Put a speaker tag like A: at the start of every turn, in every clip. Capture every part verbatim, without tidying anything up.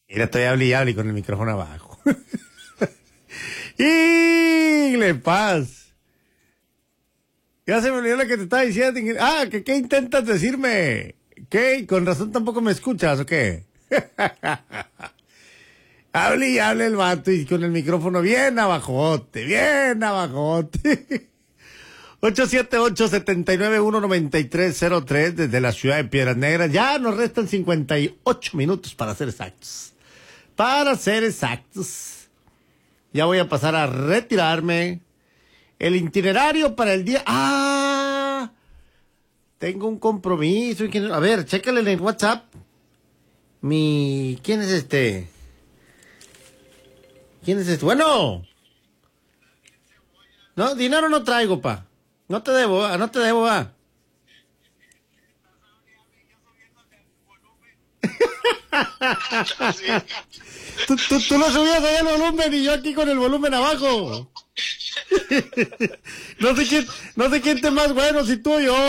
A: Mira, estoy hable y hable con el micrófono abajo. ¡Y le paz! Ya se me olvidó lo que te estaba diciendo. Ah, que qué intentas decirme. ¿Qué? ¿Con razón tampoco me escuchas o qué? Hable y hable el vato y con el micrófono bien abajote, bien abajote. ocho siete ocho, siete nueve uno, nueve tres cero tres desde la ciudad de Piedras Negras. Ya nos restan cincuenta y ocho minutos para ser exactos. Para ser exactos. Ya voy a pasar a retirarme. El itinerario para el día... ¡Ah! Tengo un compromiso. A ver, chécale en el WhatsApp. Mi... ¿Quién es este? ¿Quién es este? Bueno. No, dinero no traigo, pa. No te debo, ah, no te debo, ah. tú, tú, tú lo subías ahí el volumen y yo aquí con el volumen abajo. no sé quién, no sé quién te más bueno, si tú o yo.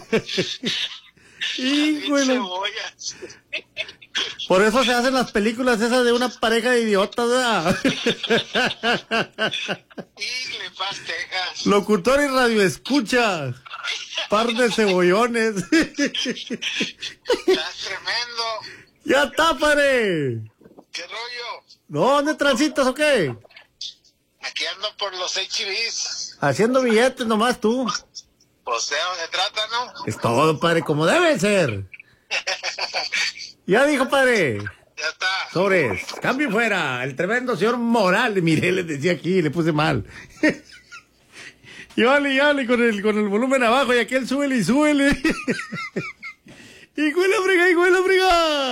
A: Híjole. Por eso se hacen las películas esas de una pareja de idiotas, ¿verdad? Locutor y radioescucha. Par de cebollones.
B: Estás tremendo.
A: ¡Ya está, padre!
B: ¿Qué rollo?
A: ¿Dónde transitas o qué?
B: Aquí ando por los H I Vs.
A: Haciendo billetes nomás tú.
B: Pues de dónde trata, ¿no?
A: Es todo, padre, como debe ser. Ya dijo, padre.
B: Ya está.
A: Sobres, cambio fuera. El tremendo señor Morales. Mire, le decía aquí, le puse mal. Y vale, y vale, con el, con el volumen abajo, y aquel súbele y súbele. ¡Hijo de la frega, hijo de la frega!